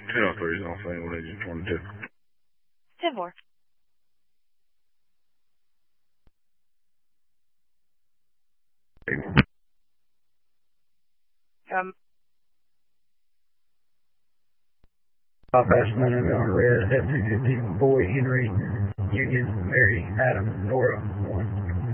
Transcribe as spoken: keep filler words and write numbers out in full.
ten oh three is on scene with Agent twenty-two. ten four. Um. Officer Minute on arrest, Deputy Boy Henry, Union, Mary, Adam, Nora, one.